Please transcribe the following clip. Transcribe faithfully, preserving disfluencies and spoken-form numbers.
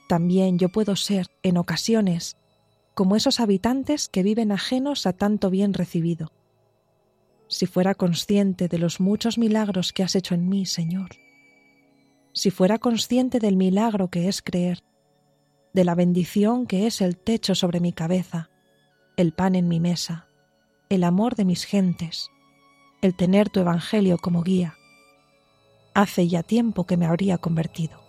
También yo puedo ser, en ocasiones, como esos habitantes que viven ajenos a tanto bien recibido. Si fuera consciente de los muchos milagros que has hecho en mí, Señor, si fuera consciente del milagro que es creer, de la bendición que es el techo sobre mi cabeza, el pan en mi mesa, el amor de mis gentes, el tener tu evangelio como guía, hace ya tiempo que me habría convertido.